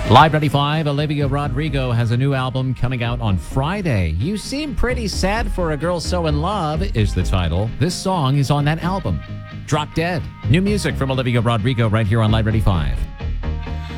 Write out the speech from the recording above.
Live 95, Olivia Rodrigo has a new album coming out on Friday. You Seem Pretty Sad for a Girl So in Love is the title. This song is on that album. Drop Dead. New music from Olivia Rodrigo right here on Live 95.